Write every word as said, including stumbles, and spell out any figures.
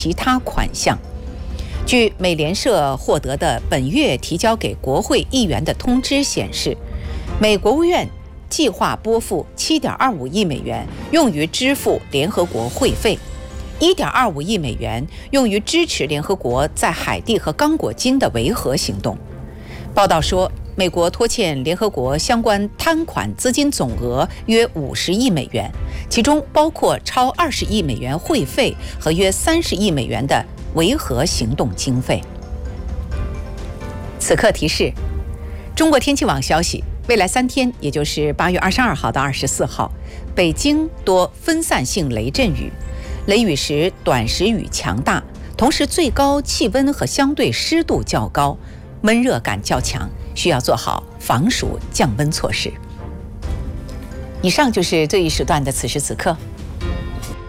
其他款项。据美联社获得的本月提交给国会议员的通知显示，美国务院计划拨付 七点二五亿美元用于支付联合国会费， 一点二五亿美元用于支持联合国在海地和刚果金的维和行动。报道说，美国拖欠联合国相关摊款资金总额约五十亿美元，其中包括超二十亿美元会费和约三十亿美元的维和行动经费。此刻提示：中国天气网消息，未来三天，也就是八月二十二号到二十四号，北京多分散性雷阵雨，雷雨时短时雨强大，同时最高气温和相对湿度较高，闷热感较强，需要做好防暑降温措施。以上就是这一时段的此时此刻，